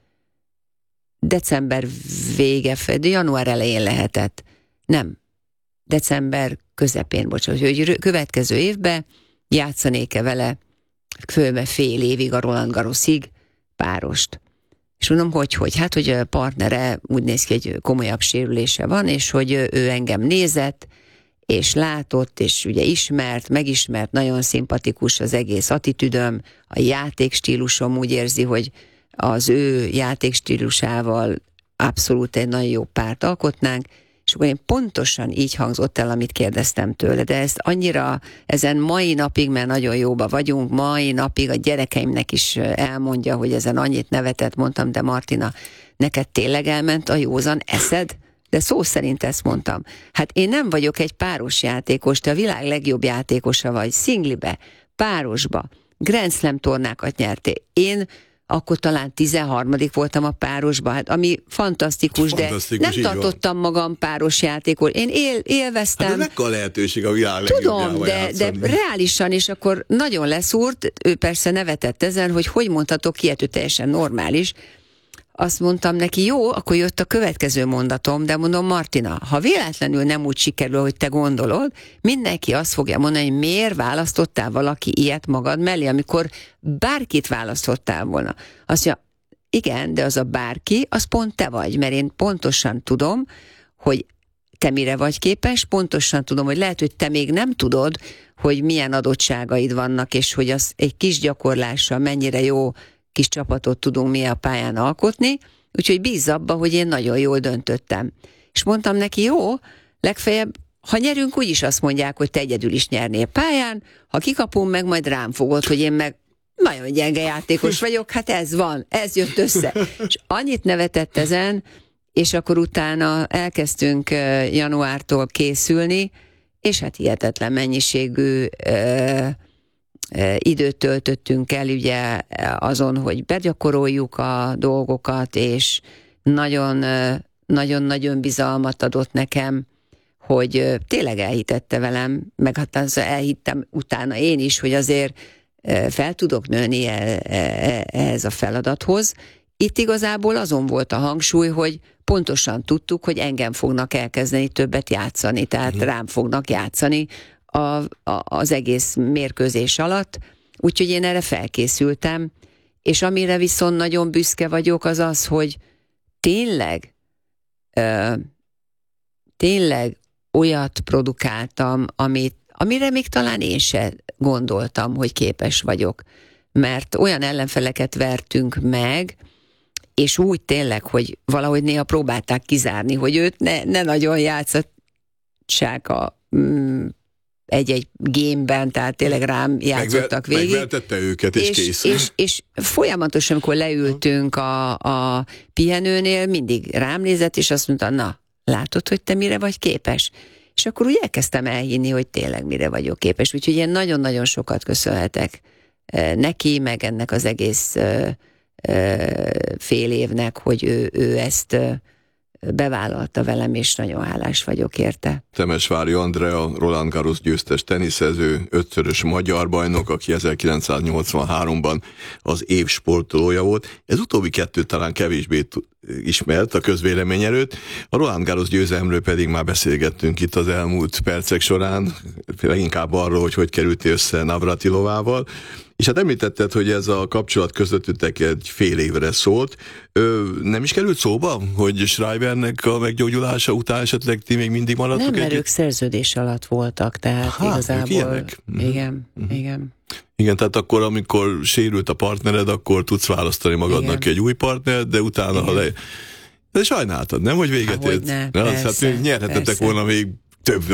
december vége, január elején lehetett. Nem, december közepén, bocsánat, hogy következő évben játszanék-e vele fél évig a Roland Garrosig párost. És mondom, hogy hát, hogy a partnere úgy néz ki, hogy komolyabb sérülése van, és hogy ő engem nézett, és látott, és ugye megismert, nagyon szimpatikus az egész attitűdöm, a játékstílusom, úgy érzi, hogy az ő játékstílusával abszolút egy nagyon jó párt alkotnánk, és akkor én pontosan így hangzott el, amit kérdeztem tőle, de ezt annyira, ezen mai napig, mert nagyon jóba vagyunk, mai napig a gyerekeimnek is elmondja, hogy ezen annyit nevetett, mondtam, de Martina, neked tényleg elment a józan eszed? De szó szerint ezt mondtam. Hát én nem vagyok egy páros játékos, te a világ legjobb játékosa vagy, szinglibe, párosba, Grand Slam tornákat nyertél. Én akkor talán 13. voltam a párosban, hát ami fantasztikus, de nem tartottam magam páros játékol. Én élveztem. Hát mekkora lehetőség a világ tudom, de reálisan, és akkor nagyon leszúrt, ő persze nevetett ezen, hogy mondhatok ilyet, ő teljesen normális. Azt mondtam neki, jó, akkor jött a következő mondatom, de mondom, Martina, ha véletlenül nem úgy sikerül, hogy te gondolod, mindenki azt fogja mondani, hogy miért választottál valaki ilyet magad mellé, amikor bárkit választottál volna. Azt mondja, igen, de az a bárki, az pont te vagy, mert én pontosan tudom, hogy te mire vagy képes, pontosan tudom, hogy lehet, hogy te még nem tudod, hogy milyen adottságaid vannak, és hogy az egy kis gyakorlással mennyire jó kis csapatot tudunk mi a pályán alkotni, úgyhogy bízz abba, hogy én nagyon jól döntöttem. És mondtam neki, jó, legfeljebb, ha nyerünk, úgyis azt mondják, hogy te egyedül is nyernél pályán, ha kikapom meg, majd rám fogod, hogy én meg nagyon gyenge játékos vagyok, hát ez van, ez jött össze. És annyit nevetett ezen, és akkor utána elkezdtünk januártól készülni, és hát hihetetlen mennyiségű időt töltöttünk el ugye azon, hogy begyakoroljuk a dolgokat, és nagyon-nagyon bizalmat adott nekem, hogy tényleg elhitette velem, meg hát elhittem utána én is, hogy azért fel tudok nőni ehhez a feladathoz. Itt igazából azon volt a hangsúly, hogy pontosan tudtuk, hogy engem fognak elkezdeni többet játszani, tehát rám fognak játszani az egész mérkőzés alatt, úgyhogy én erre felkészültem, és amire viszont nagyon büszke vagyok, az az, hogy tényleg olyat produkáltam, amire még talán én se gondoltam, hogy képes vagyok, mert olyan ellenfeleket vertünk meg, és úgy tényleg, hogy valahogy néha próbálták kizárni, hogy őt ne nagyon játszassák egy-egy gémben, tehát tényleg rám játszottak végig. Megvertette őket, és kész. És folyamatosan, amikor leültünk a pihenőnél, mindig rám nézett, és azt mondta, na, látod, hogy te mire vagy képes? És akkor úgy elkezdtem elhinni, hogy tényleg mire vagyok képes. Úgyhogy én nagyon-nagyon sokat köszönhetek neki, meg ennek az egész fél évnek, hogy ő ezt bevállalta velem, és nagyon hálás vagyok érte. Temesvári Andrea, Roland Garros győztes teniszező, 5-szörös magyar bajnok, aki 1983-ban az év sportolója volt. Ez utóbbi kettő talán kevésbé ismert a közvélemény előtt. A Roland Garros győzelemről pedig már beszélgettünk itt az elmúlt percek során, leginkább arról, hogy kerültél össze Navratilovával. És hát említetted, hogy ez a kapcsolat közöttük egy fél évre szólt. Nem is került szóba, hogy Schreibernek a meggyógyulása után esetleg ti még mindig maradtok együtt? Nem, mert ők szerződés alatt voltak, tehát igazából... Igen. Igen, tehát akkor, amikor sérült a partnered, akkor tudsz választani magadnak egy új partnert, de utána, ha de sajnáltad, nem, hogy véget ért? Hát nyerhetettek volna még több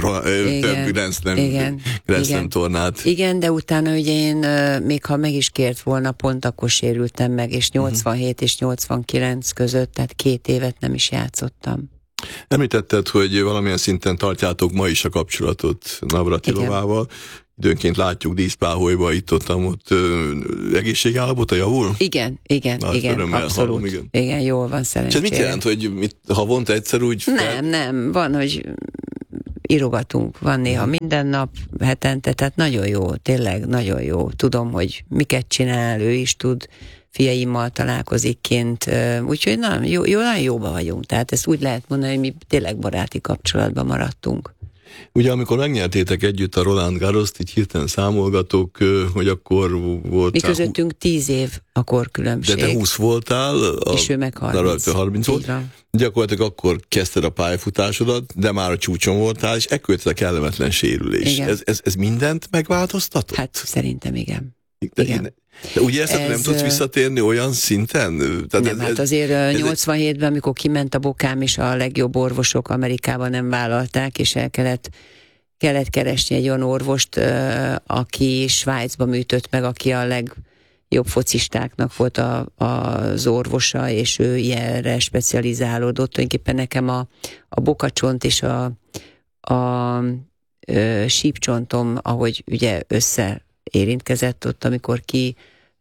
Grand Slam tornát. Igen, de utána ugye én, még ha meg is kért volna, pont akkor sérültem meg, és 87 és 89 között, tehát 2 évet nem is játszottam. Említetted, hogy valamilyen szinten tartjátok ma is a kapcsolatot Navratilovával. Időnként látjuk díszpáholyba, ott egészségállapota javul? Igen, abszolút. Hallom, igen, jól van, szerencsére. És ez mit jelent, hogy havonta egyszer úgy... Nem, van, hogy írogatunk, van néha minden nap, hetente, tehát nagyon jó, tényleg nagyon jó. Tudom, hogy miket csinál, ő is tud, fiaimmal találkozik kint, úgyhogy nagyon jóba vagyunk. Tehát ezt úgy lehet mondani, hogy mi tényleg baráti kapcsolatban maradtunk. Ugye amikor megnyertétek együtt a Roland Garrost, így hirtelen számolgatok, hogy akkor volt... Mi közöttünk 10 év a korkülönbség. De te 20 voltál, és ő meg 30 volt. Gyakorlatilag akkor kezdted a pályafutásodat, de már a csúcson voltál, és ekkor jött a kellemetlen sérülés. Ez mindent megváltoztatott? Hát szerintem igen. De úgy érzed, hogy nem tudsz visszatérni olyan szinten? Tehát nem, hát azért 87-ben, amikor kiment a bokám, és a legjobb orvosok Amerikában nem vállalták, és el kellett keresni egy olyan orvost, aki Svájcba műtött meg, aki a legjobb focistáknak volt az orvosa, és ő ilyenre specializálódott. Tulajdonképpen nekem a bokacsont és a sípcsontom, ahogy ugye érintkezett ott, amikor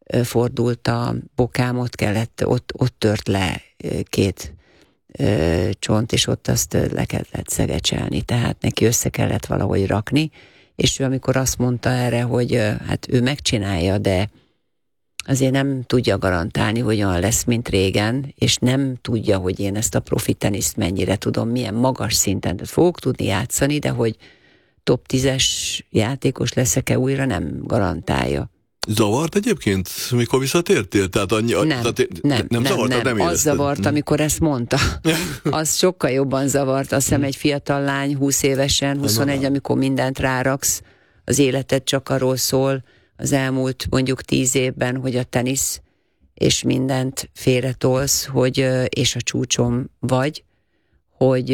fordult a bokám, ott tört le 2 csont, és ott azt le kellett szegecselni, tehát neki össze kellett valahogy rakni, és ő amikor azt mondta erre, hogy hát ő megcsinálja, de azért nem tudja garantálni, hogy olyan lesz, mint régen, és nem tudja, hogy én ezt a profi teniszt mennyire tudom, milyen magas szinten, tehát fogok tudni játszani, de hogy top 10-es játékos leszek-e újra, nem garantálja. Zavart egyébként, mikor visszatértél? Tehát nem zavart, nem az zavart, amikor ezt mondta. Az sokkal jobban zavart. Azt hiszem egy fiatal lány, 20 évesen, 21, amikor mindent ráraksz, az életed csak arról szól, az elmúlt mondjuk 10 évben, hogy a tenisz, és mindent félretolsz, hogy, és a csúcson vagy, hogy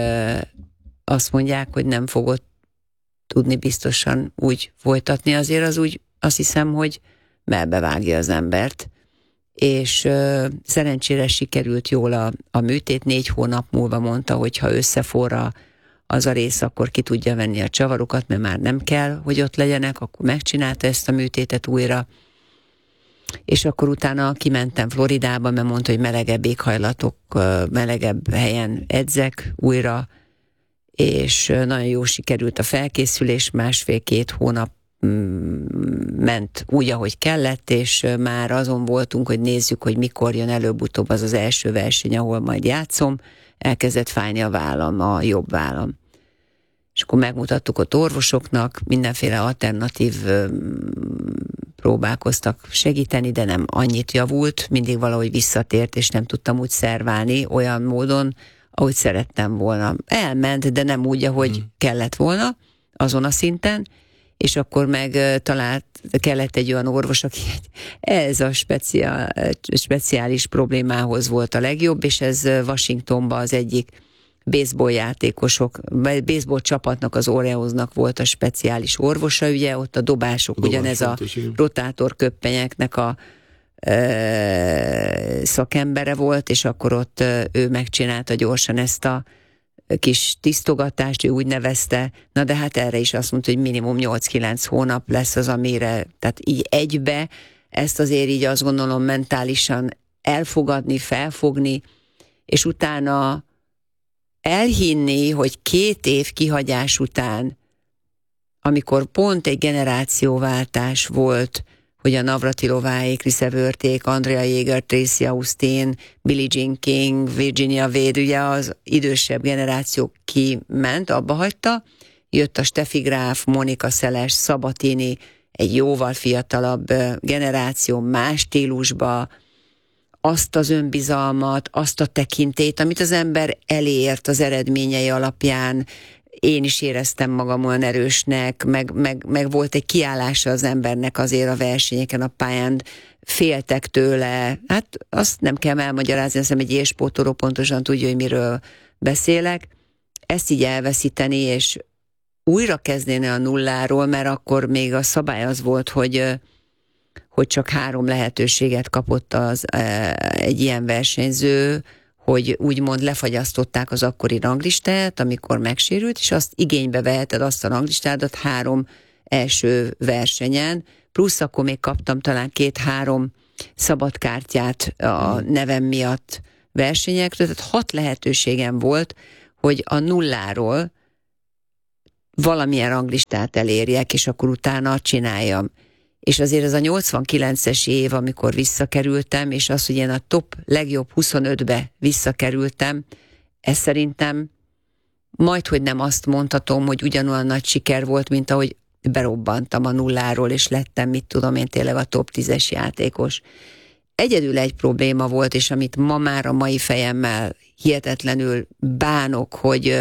azt mondják, hogy nem fogod tudni biztosan úgy folytatni, azért az úgy azt hiszem, hogy melbevágja az embert, és szerencsére sikerült jól a műtét, 4 hónap múlva mondta, hogy ha összeforra az a rész, akkor ki tudja venni a csavarokat, mert már nem kell, hogy ott legyenek, akkor megcsinálta ezt a műtétet újra, és akkor utána kimentem Floridába, mert mondta, hogy melegebb éghajlatok, melegebb helyen edzek újra, és nagyon jó sikerült a felkészülés, 1,5-2 hónap ment úgy, ahogy kellett, és már azon voltunk, hogy nézzük, hogy mikor jön előbb-utóbb az első verseny, ahol majd játszom. Elkezdett fájni a vállam, a jobb vállam. És akkor megmutattuk ott orvosoknak, mindenféle alternatív próbálkoztak segíteni, de nem annyit javult, mindig valahogy visszatért, és nem tudtam úgy szerválni olyan módon, ahogy szerettem volna. Elment, de nem úgy, ahogy kellett volna, azon a szinten, és akkor meg kellett egy olyan orvos, aki ez a speciális problémához volt a legjobb, és ez Washingtonban az egyik baseball csapatnak, az Oreosnak volt a speciális orvosa, ugye, ott a dobások, ugyanez a rotátorköppenyeknek a szakembere volt, és akkor ott ő megcsinálta gyorsan ezt a kis tisztogatást, ő úgy nevezte, na de hát erre is azt mondta, hogy minimum 8-9 hónap lesz az, amire, tehát így egybe, ezt azért így azt gondolom mentálisan elfogadni, felfogni, és utána elhinni, hogy 2 év kihagyás után, amikor pont egy generációváltás volt, hogy a Navratilováék, Chris Evert-ék, Andrea Jaeger, Tracy Austin, Billie Jean King, Virginia Wade, ugye az idősebb generáció kiment, abba hagyta, jött a Steffi Graf, Monika Seles, Sabatini, egy jóval fiatalabb generáció, más stílusba, azt az önbizalmat, azt a tekintélyt, amit az ember elért az eredményei alapján. Én is éreztem magam olyan erősnek, meg volt egy kiállása az embernek azért a versenyeken, a pályán, féltek tőle. Hát azt nem kell elmagyarázni, azt hiszem egy élsportoló pontosan tudja, hogy miről beszélek. Ezt így elveszíteni, és újra kezdeni a nulláról, mert akkor még a szabály az volt, hogy csak 3 lehetőséget kapott egy ilyen versenyző, hogy úgymond lefagyasztották az akkori ranglistát, amikor megsérült, és azt igénybe veheted, azt a ranglistádat 3 első versenyen, plusz akkor még kaptam talán 2-3 szabadkártyát a nevem miatt versenyekről, tehát 6 lehetőségem volt, hogy a nulláról valamilyen ranglistát elérjek, és akkor utána csináljam. És azért ez a 89-es év, amikor visszakerültem, és az, hogy én a top legjobb 25-be visszakerültem, ez szerintem majdhogy nem azt mondhatom, hogy ugyanolyan nagy siker volt, mint ahogy berobbantam a nulláról, és lettem, mit tudom én, tényleg a top 10-es játékos. Egyedül egy probléma volt, és amit ma már a mai fejemmel hihetetlenül bánok, hogy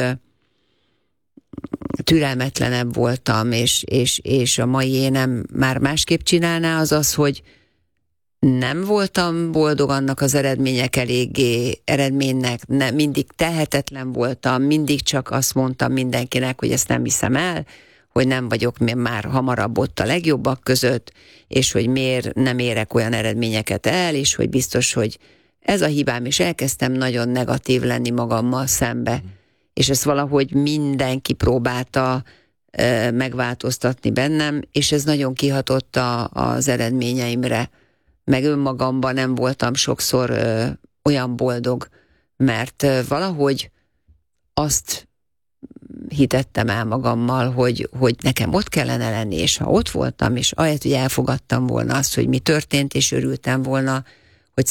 türelmetlenebb voltam, és a mai énem már másképp csinálná, az az, hogy nem voltam boldog annak az eredménynek, mindig tehetetlen voltam, mindig csak azt mondtam mindenkinek, hogy ezt nem hiszem el, hogy nem vagyok már hamarabb ott a legjobbak között, és hogy miért nem érek olyan eredményeket el, és hogy biztos, hogy ez a hibám, és elkezdtem nagyon negatív lenni magammal szembe. És ezt valahogy mindenki próbálta megváltoztatni bennem, és ez nagyon kihatott az eredményeimre meg önmagamban nem voltam sokszor olyan boldog, mert valahogy azt hitettem el magammal, hogy nekem ott kellene lenni, és ha ott voltam, és ahelyett, hogy elfogadtam volna azt, hogy mi történt, és örültem volna, hogy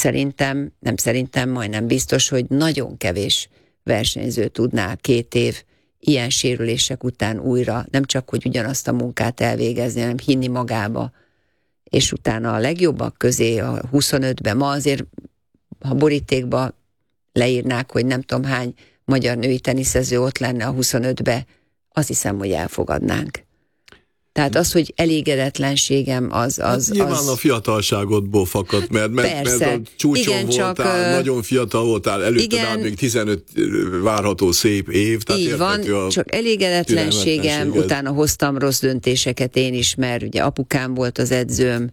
majdnem biztos, hogy nagyon kevés versenyző tudná 2 év ilyen sérülések után újra, nem csak, hogy ugyanazt a munkát elvégezni, hanem hinni magába, és utána a legjobbak közé, a 25-ben, ma azért, ha borítékba leírnák, hogy nem tudom hány magyar női teniszező ott lenne a 25-be, azt hiszem, hogy elfogadnánk. Tehát az, hogy elégedetlenségem az nyilván a fiatalságodból fakadt, mert a csúcson igen, voltál, nagyon fiatal voltál, előtted áll még 15 várható szép év. Tehát így van, csak elégedetlenségem, utána hoztam rossz döntéseket én is, mert ugye apukám volt az edzőm,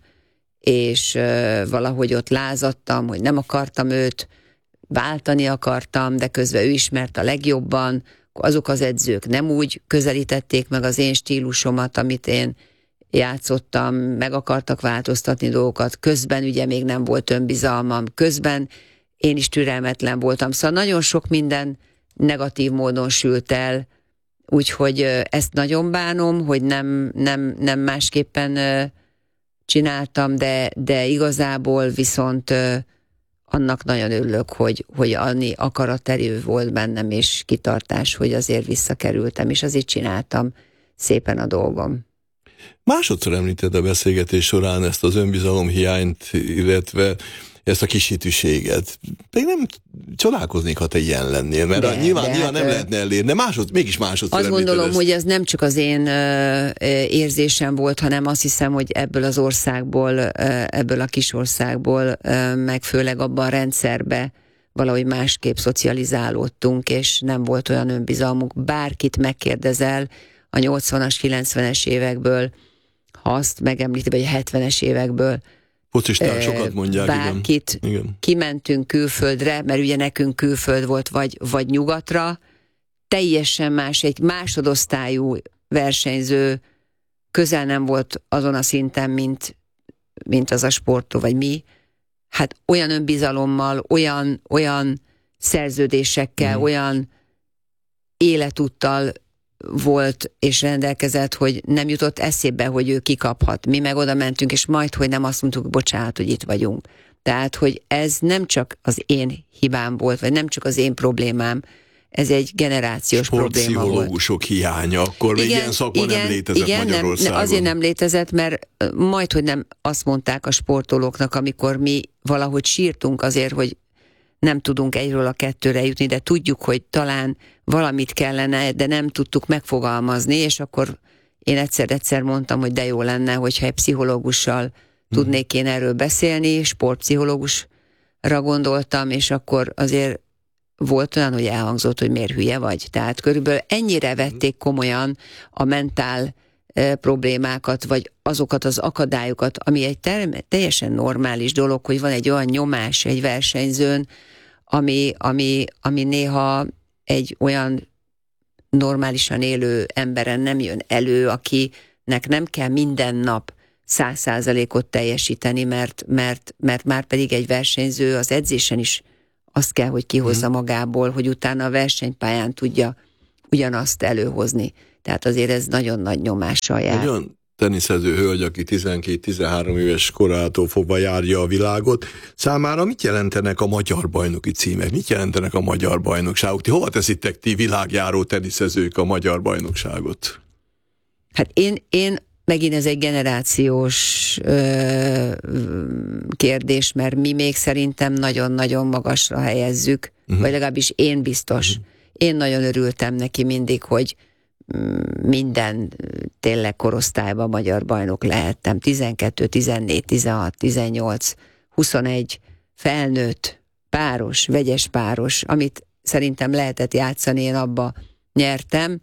és valahogy ott lázadtam, hogy nem akartam őt, váltani akartam, de közben ő ismert a legjobban, azok az edzők nem úgy közelítették meg az én stílusomat, amit én játszottam, meg akartak változtatni dolgokat, közben ugye még nem volt önbizalmam, közben én is türelmetlen voltam, szóval nagyon sok minden negatív módon sült el, úgyhogy ezt nagyon bánom, hogy nem másképpen csináltam, de igazából viszont annak nagyon örülök, hogy annyi akaraterő volt bennem, és kitartás, hogy azért visszakerültem, és azért csináltam szépen a dolgom. Másodszor említed a beszélgetés során ezt az önbizalom hiányt, illetve ezt a kishitűséget. Még nem csodálkoznék, ha te ilyen lennél, mert nyilván nem lehetne elérni, de mégis másodszor azt gondolom, hogy ez nem csak az én érzésem volt, hanem azt hiszem, hogy ebből az országból, ebből a kis országból, meg főleg abban a rendszerbe valahogy másképp szocializálódtunk, és nem volt olyan önbizalmunk. Bárkit megkérdezel a 80-as, 90-es évekből, ha azt megemlíti, vagy a 70-es évekből, focisták sokat mondják, bárkit, igen. Kimentünk külföldre, mert ugye nekünk külföld volt, vagy nyugatra, teljesen más, egy másodosztályú versenyző közel nem volt azon a szinten, mint az a sportoló, vagy mi. Hát olyan önbizalommal, olyan szerződésekkel, olyan életúttal volt és rendelkezett, hogy nem jutott eszébe, hogy ő kikaphat. Mi meg oda mentünk, és majd, hogy nem azt mondtuk, bocsánat, hogy itt vagyunk. Tehát, hogy ez nem csak az én hibám volt, vagy nem csak az én problémám, ez egy generációs probléma volt. Sportpszichológusok hiánya, akkor még ilyen szakma nem létezett Magyarországon. Azért nem létezett, mert majd, hogy nem azt mondták a sportolóknak, amikor mi valahogy sírtunk azért, hogy nem tudunk 1-ről 2-re jutni, de tudjuk, hogy talán valamit kellene, de nem tudtuk megfogalmazni, és akkor én egyszer mondtam, hogy de jó lenne, hogyha egy pszichológussal tudnék én erről beszélni, sportpszichológusra gondoltam, és akkor azért volt olyan, hogy elhangzott, hogy miért hülye vagy. Tehát körülbelül ennyire vették komolyan a mentál problémákat, vagy azokat az akadályokat, ami egy teljesen normális dolog, hogy van egy olyan nyomás egy versenyzőn, ami néha egy olyan normálisan élő emberen nem jön elő, akinek nem kell minden nap 100%-ot teljesíteni, mert már pedig egy versenyző az edzésen is azt kell, hogy kihozza magából, hogy utána a versenypályán tudja ugyanazt előhozni. Tehát azért ez nagyon nagy nyomással jár. Olyan teniszező hölgy, aki 12-13 éves korától fogva járja a világot, számára mit jelentenek a magyar bajnoki címek? Mit jelentenek a magyar bajnokságok? Ti hova teszitek ti világjáró teniszezők a magyar bajnokságot? Hát én megint ez egy generációs kérdés, mert mi még szerintem nagyon-nagyon magasra helyezzük, vagy legalábbis én biztos. Én nagyon örültem neki mindig, hogy minden tényleg korosztályban magyar bajnok lehettem. 12, 14, 16, 18, 21, felnőtt, páros, vegyes páros, amit szerintem lehetett játszani, én abba nyertem.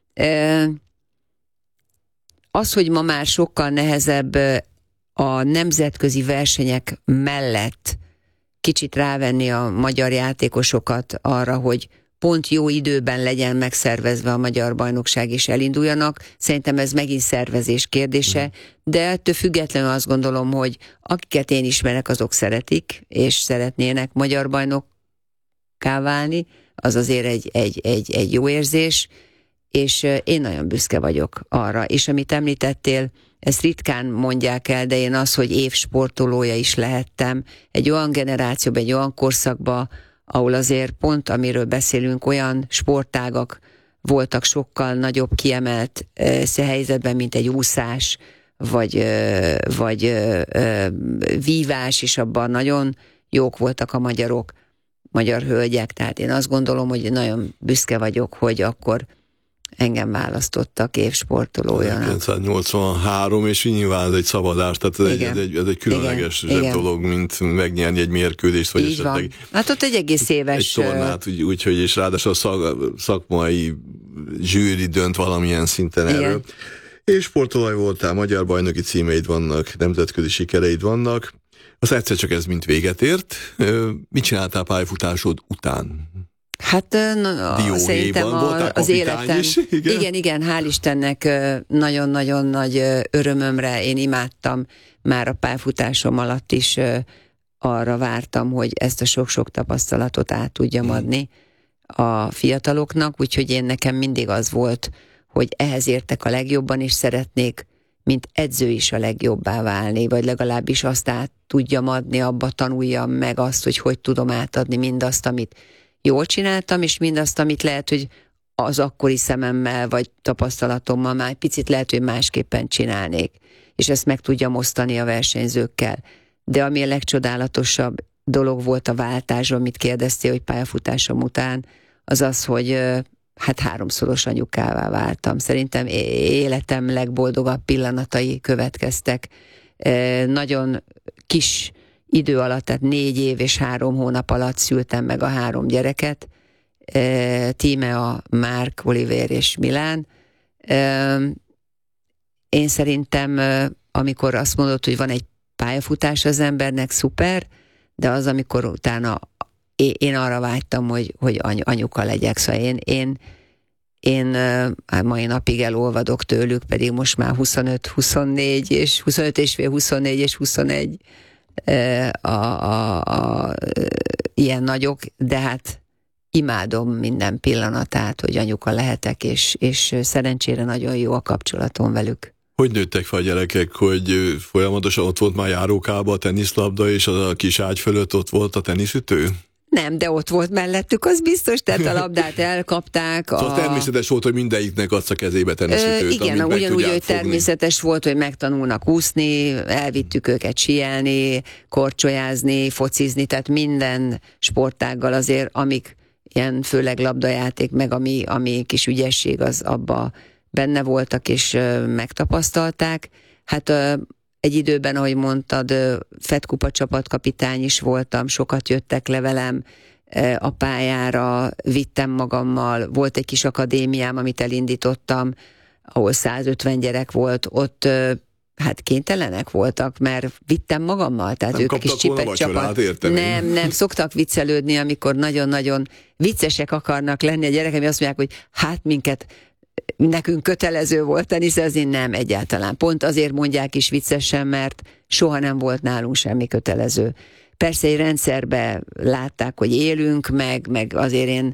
Az, hogy ma már sokkal nehezebb a nemzetközi versenyek mellett kicsit rávenni a magyar játékosokat arra, hogy pont jó időben legyen megszervezve a magyar bajnokság és elinduljanak. Szerintem ez megint szervezés kérdése, de ettől függetlenül azt gondolom, hogy akiket én ismerek, azok szeretik, és szeretnének magyar bajnokká válni, az azért egy jó érzés, és én nagyon büszke vagyok arra. És amit említettél, ezt ritkán mondják el, de én az, hogy évsportolója is lehettem, egy olyan generációban, egy olyan korszakban, ahol azért pont, amiről beszélünk, olyan sportágak voltak sokkal nagyobb kiemelt helyzetben, mint egy úszás, vagy vívás, és abban nagyon jók voltak a magyarok, magyar hölgyek, tehát én azt gondolom, hogy nagyon büszke vagyok, hogy akkor engem választottak évsportolójának. 1983, és nyilván ez egy szabadás, tehát ez egy különleges dolog, mint megnyerni egy mérkőzést, vagy így esetleg van. Hát ott egy egész éves... Egy tornát, úgyhogy és ráadásul szakmai zsűri dönt valamilyen szinten erről. És sportolaj voltál, magyar bajnoki címeid vannak, nemzetközi sikereid vannak. Az egyszer csak ez mint véget ért. Mit csináltál pályafutásod után? Hát szerintem az életem... Is, igen? Igen, hál' Istennek nagyon-nagyon nagy örömömre én imádtam, már a pályafutásom alatt is arra vártam, hogy ezt a sok-sok tapasztalatot át tudjam adni a fiataloknak, úgyhogy én nekem mindig az volt, hogy ehhez értek a legjobban, és szeretnék, mint edző is a legjobbá válni, vagy legalábbis azt át tudjam adni, abba tanuljam meg azt, hogy tudom átadni mindazt, amit jól csináltam, és mindazt, amit lehet, hogy az akkori szememmel, vagy tapasztalatommal már picit lehet, hogy másképpen csinálnék, és ezt meg tudjam osztani a versenyzőkkel. De ami a legcsodálatosabb dolog volt a váltás, amit kérdeztél, hogy pályafutásom után, az az, hogy hát 3-szoros anyukává váltam. Szerintem életem legboldogabb pillanatai következtek. Nagyon kis idő alatt, tehát 4 év és 3 hónap alatt szültem meg a 3 gyereket. Tímea, Márk, Oliver és Milán. Én szerintem, amikor azt mondod, hogy van egy pályafutás az embernek, szuper, de az, amikor utána én arra vágytam, hogy anyuka legyek. Szóval én mai napig elolvadok tőlük, pedig most már 25-24 és 25 és fél, 24 és 21 ilyen nagyok, de hát imádom minden pillanatát, hogy anyuka lehetek, és szerencsére nagyon jó a kapcsolatom velük. Hogy nőttek fel a gyerekek, hogy folyamatosan ott volt már járókába a teniszlabda, és az a kis ágy fölött ott volt a teniszütő? Nem, de ott volt mellettük, az biztos, tehát a labdát elkapták. Szóval természetes volt, hogy mindegyiknek adsz a kezébe teniszütőt. Igen, ugyanúgy, hogy természetes volt, hogy megtanulnak úszni, elvittük őket síelni, korcsolyázni, focizni, tehát minden sportággal azért, amik ilyen főleg labdajáték, meg ami kis ügyesség, az abba benne voltak és megtapasztalták. Hát egy időben, ahogy mondtad, Fedkupa csapatkapitány is voltam, sokat jöttek le velem a pályára, vittem magammal, volt egy kis akadémiám, amit elindítottam, ahol 150 gyerek volt, ott hát kénytelenek voltak, mert vittem magammal, tehát nem ők kis csipet csapat. Nem, szoktak viccelődni, amikor nagyon-nagyon viccesek akarnak lenni a gyerekek, azt mondják, hogy hát nekünk kötelező volt teniszezni, nem egyáltalán. Pont azért mondják is viccesen, mert soha nem volt nálunk semmi kötelező. Persze egy rendszerbe látták, hogy élünk, meg azért én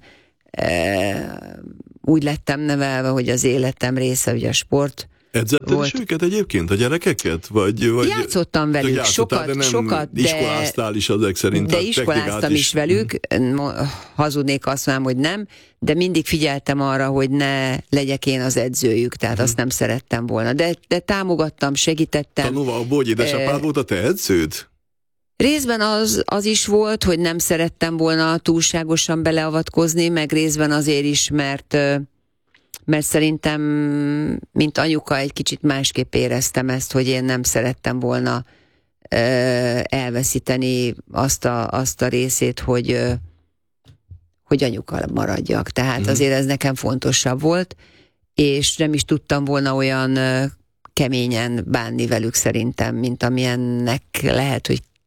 úgy lettem nevelve, hogy az életem része, ugye a sport. Edzetted is őket egyébként, a gyerekeket? Vagy játszottam velük, sokat, de iskoláztál is azek szerint. De iskoláztam is velük, hazudnék azt mondom, hogy nem, de mindig figyeltem arra, hogy ne legyek én az edzőjük, tehát azt nem szerettem volna. De támogattam, segítettem. Tanulva abból, hogy édesapád volt a te edződ? Részben az is volt, hogy nem szerettem volna túlságosan beleavatkozni, meg részben azért is, mert szerintem, mint anyuka, egy kicsit másképp éreztem ezt, hogy én nem szerettem volna elveszíteni azt a részét, hogy anyuka maradjak. Tehát azért ez nekem fontosabb volt, és nem is tudtam volna olyan keményen bánni velük szerintem, mint amilyennek lehet, hogy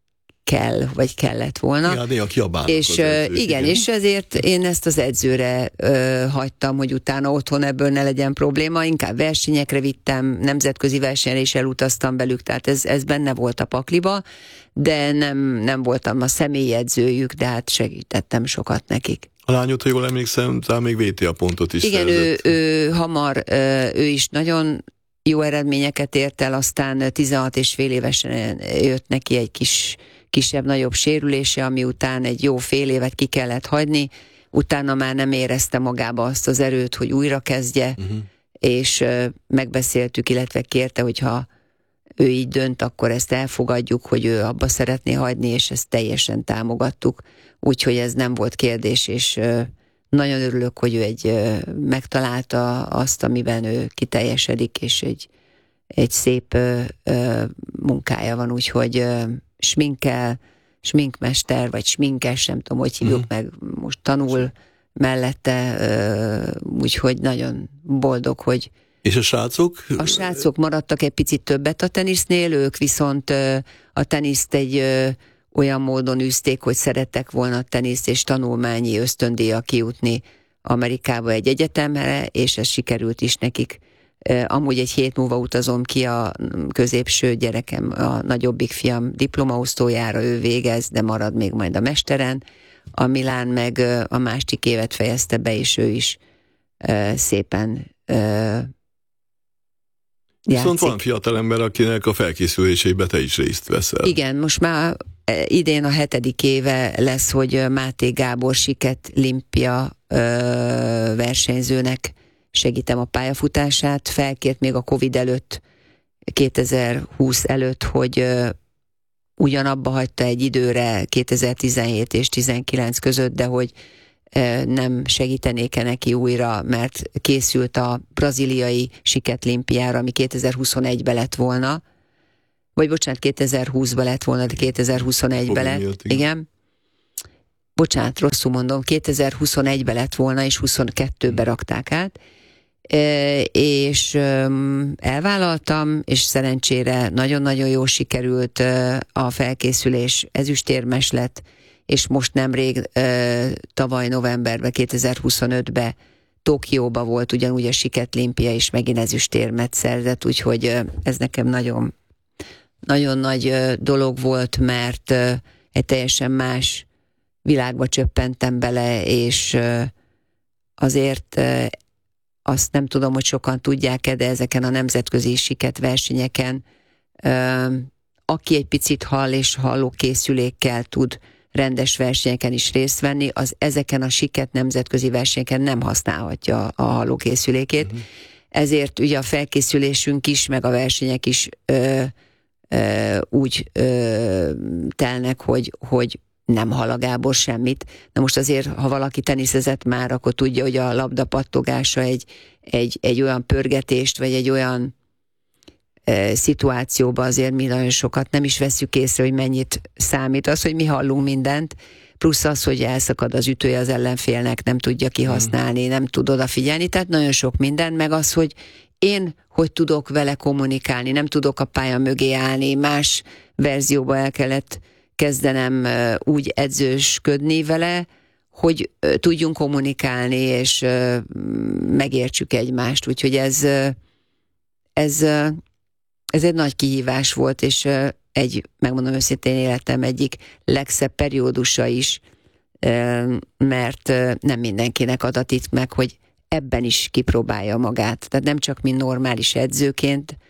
kell, vagy kellett volna. Ja, néha kiabálnak És az edzők, igen, és ezért én ezt az edzőre hagytam, hogy utána otthon ebből ne legyen probléma, inkább versenyekre vittem, nemzetközi versenyre is elutaztam velük, tehát ez benne volt a pakliba, de nem voltam a személyi edzőjük, de hát segítettem sokat nekik. A lányot, ha jól emlékszem, talán még VTA pontot is igen, szerzett. ő hamar, ő is nagyon jó eredményeket ért el, aztán 16 és fél évesen jött neki egy kisebb-nagyobb sérülése, ami után egy jó fél évet ki kellett hagyni, utána már nem érezte magába azt az erőt, hogy újra kezdje, és megbeszéltük, illetve kérte, hogyha ő így dönt, akkor ezt elfogadjuk, hogy ő abba szeretné hagyni, és ezt teljesen támogattuk. Úgyhogy ez nem volt kérdés, és nagyon örülök, hogy ő megtalálta azt, amiben ő kiteljesedik, és egy szép munkája van, úgyhogy sminkmester, vagy sminkes, nem tudom, hogy hívjuk meg, most tanul mellette, úgyhogy nagyon boldog, hogy és a srácok? A srácok maradtak egy picit többet a tenisznél, ők viszont a teniszt egy olyan módon űzték, hogy szerettek volna a teniszt és tanulmányi ösztöndíjjal kijutni Amerikába egy egyetemre, és ez sikerült is nekik. Amúgy egy hét múlva utazom ki, a középső gyerekem, a nagyobbik fiam diplomaosztójára, ő végez, de marad még majd a mesteren. A Milán meg a másik évet fejezte be, és ő is szépen viszont van fiatalember, akinek a felkészülésébe te is részt veszel. Igen, most már idén a 7. éve lesz, hogy Máté Gábor Siket Limpia versenyzőnek segítem a pályafutását. Felkért még a Covid előtt, 2020 előtt, hogy ugyanabba hagyta egy időre 2017 és 19 között, de hogy nem segítenék-e neki újra, mert készült a braziliai Siketlimpiára, ami 2021-ben lett volna, vagy bocsánat, 2020-ban lett volna, de 2021-ben lett. Miatt, igen. Bocsánat, rosszul mondom, 2021-ben lett volna, és 22-ben rakták át, és elvállaltam, és szerencsére nagyon-nagyon jól sikerült a felkészülés, ezüstérmes lett, és most nemrég, tavaly novemberben, 2025-ben Tokióba volt ugyanúgy a Siketlimpia, és megint ezüstérmet szerzett, úgyhogy ez nekem nagyon, nagyon nagy dolog volt, mert egy teljesen más világba csöppentem bele, és azért azt nem tudom, hogy sokan tudják-e, de ezeken a nemzetközi siket versenyeken aki egy picit hall és hallókészülékkel tud rendes versenyeken is részt venni, az ezeken a siket nemzetközi versenyeken nem használhatja a hallókészülékét. Ezért ugye a felkészülésünk is, meg a versenyek is úgy telnek, hogy nem hall a Gábor semmit. Na most azért, ha valaki teniszezett már, akkor tudja, hogy a labda pattogása egy olyan pörgetést, vagy egy olyan szituációban azért mi nagyon sokat nem is vesszük észre, hogy mennyit számít az, hogy mi hallunk mindent, plusz az, hogy elszakad az ütője az ellenfélnek, nem tudja kihasználni, nem tud odafigyelni, tehát nagyon sok minden, meg az, hogy én hogy tudok vele kommunikálni, nem tudok a pálya mögé állni, más verzióba el kellett kezdenem úgy edzősködni vele, hogy tudjunk kommunikálni, és megértsük egymást, úgyhogy ez egy nagy kihívás volt, és megmondom őszintén, életem egyik legszebb periódusa is, mert nem mindenkinek adatik meg, hogy ebben is kipróbálja magát. Tehát nem csak mint normális edzőként,